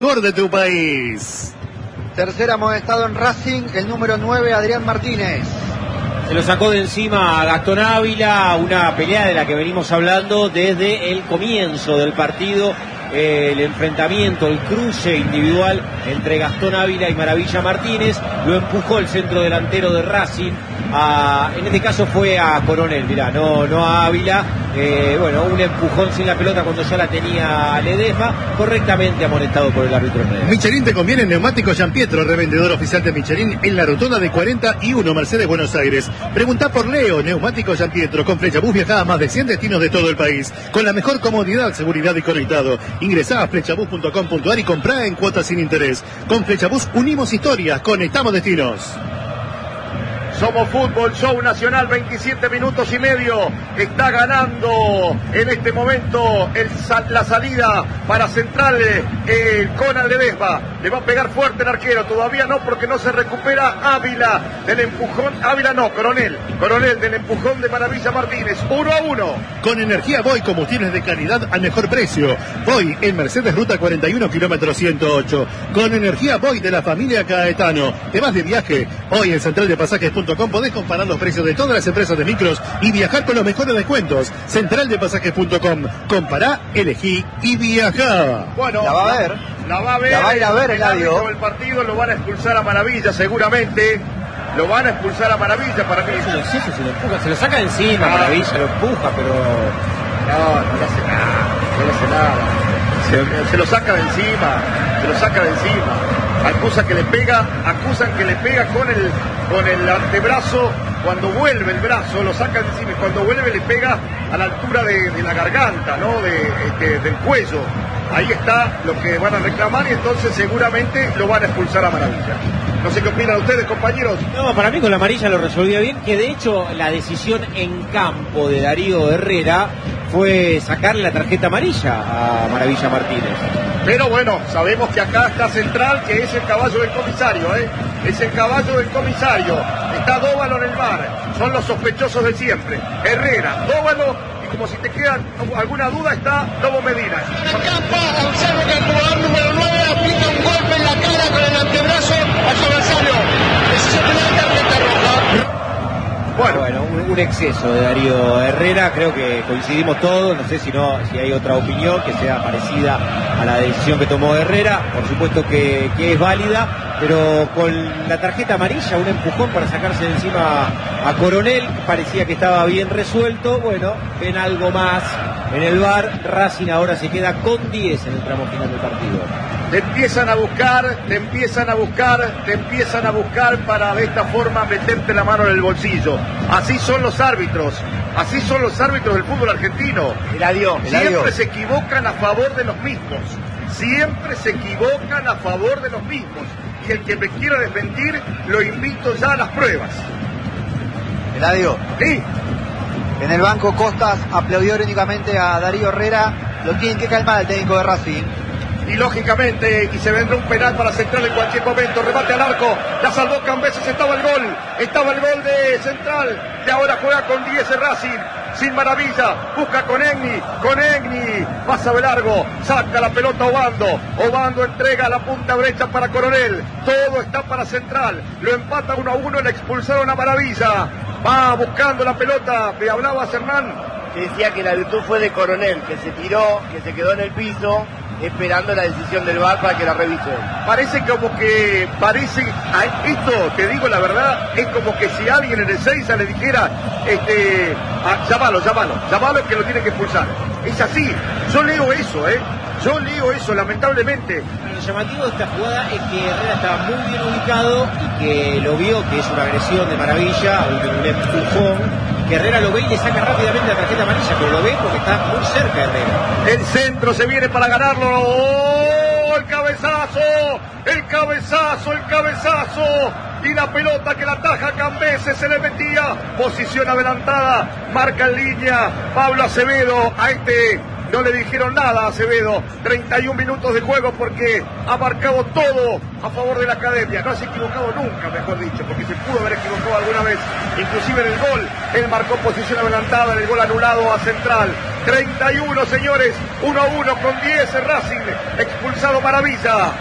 De tu país. Tercer amonestado en Racing, el número 9, Adrián Martínez. Se lo sacó de encima a Gastón Ávila, una pelea de la que venimos hablando desde el comienzo del partido. El enfrentamiento, el cruce individual entre Gastón Ávila y Maravilla Martínez, lo empujó el centro delantero de Racing, en este caso fue a Coronel, mirá, no a Ávila, un empujón sin la pelota cuando ya la tenía Ledesma, correctamente amonestado por el árbitro Herrera. Michelin te conviene, neumático Gianpietro, revendedor oficial de Michelin en la rotonda de 41 Mercedes, Buenos Aires. Preguntá por Leo, neumático Gianpietro, con Flechabús viajá a más de 100 destinos de todo el país, con la mejor comodidad, seguridad y conectado. Ingresá a flechabús.com.ar y comprá en cuotas sin interés. Con Flechabús unimos historias, conectamos destinos. Somos Fútbol, show nacional, 27 minutos y medio. Está ganando en este momento la salida para Central Conan Ledesma. Le va a pegar fuerte el arquero. Todavía no, porque no se recupera Ávila del empujón. Ávila no, Coronel del empujón de Maravilla Martínez. 1-1. Con energía Voy, combustibles de calidad al mejor precio. Voy en Mercedes Ruta 41, kilómetro 108. Con energía Voy de la familia Caetano. Te vas de viaje. Hoy en centraldepasajes.com podés comparar los precios de todas las empresas de micros y viajar con los mejores descuentos. Centraldepasajes.com. Compará, elegí y viajá. Bueno, la va a ver. La va a ir a ver, Eladio. El partido lo van a expulsar a Maravilla seguramente. Lo van a expulsar a Maravilla para mí. Es un exceso, se lo empuja, se lo saca de encima, Maravilla, lo empuja, pero... No le hace nada. Se lo saca de encima. Acusan que le pega con el antebrazo. Cuando vuelve el brazo, lo saca de encima, y cuando vuelve le pega a la altura de la garganta, ¿no? Del cuello. Ahí está lo que van a reclamar, y entonces seguramente lo van a expulsar a Maravilla. No sé qué opinan ustedes, compañeros. No, para mí con la amarilla lo resolvía bien, que de hecho la decisión en campo de Darío Herrera fue sacarle la tarjeta amarilla a Maravilla Martínez. Pero bueno, sabemos que acá está Central, que es el caballo del comisario, es el caballo del comisario. Está Dóvalo en el bar, son los sospechosos de siempre. Herrera, Dóvalo, y como si te queda alguna duda está Lobo Medina. En el campo, observa que el jugador número 9 aplica un golpe en la cara con el antebrazo a su adversario. Decisión penal, tarjeta roja. Bueno, un exceso de Darío Herrera, creo que coincidimos todos, no sé si hay otra opinión que sea parecida a la decisión que tomó Herrera, por supuesto que es válida, pero con la tarjeta amarilla, un empujón para sacarse de encima a Coronel, parecía que estaba bien resuelto. Bueno, ven algo más en el VAR, Racing ahora se queda con 10 en el tramo final del partido. Te empiezan a buscar para de esta forma meterte la mano en el bolsillo. Así son los árbitros del fútbol argentino. Siempre se equivocan a favor de los mismos. Y el que me quiera desmentir, lo invito ya a las pruebas. Eladio. Sí. En el banco Costas aplaudió irónicamente a Darío Herrera. Lo tienen que calmar el técnico de Racing. Y lógicamente, y se vendrá un penal para Central en cualquier momento. Remate al arco, la salvó Cambeses, estaba el gol de Central, y ahora juega con 10 el Racing, sin Maravilla, busca con Egni, pasa de largo, saca la pelota Obando entrega a la punta derecha para Coronel, todo está para Central, lo empata 1-1, le expulsaron a Maravilla, va buscando la pelota, me hablaba Hernán. Que decía que la virtud fue de Coronel, que se tiró, que se quedó en el piso, esperando la decisión del VAR para que la revise. Esto, te digo la verdad, es como que si alguien en el 6 le dijera, llamalo que lo tiene que expulsar. Es así, yo leo eso, lamentablemente. Lo llamativo de esta jugada es que Herrera estaba muy bien ubicado y que lo vio, que es una agresión de Maravilla, un empujón, que Herrera lo ve y le saca rápidamente la tarjeta amarilla, pero lo ve porque está muy cerca Herrera. El centro se viene para ganarlo. ¡Oh! El cabezazo. Y la pelota que la ataja Cambeses se le metía. Posición adelantada. Marca en línea Pablo Acevedo. A no le dijeron nada a Acevedo. 31 minutos de juego porque ha marcado todo a favor de la Academia. No se ha equivocado nunca, mejor dicho, porque se pudo haber equivocado alguna vez. Inclusive en el gol, él marcó posición adelantada, en el gol anulado a Central. 31, señores. 1-1 con 10 Racing. Expulsado Maravilla.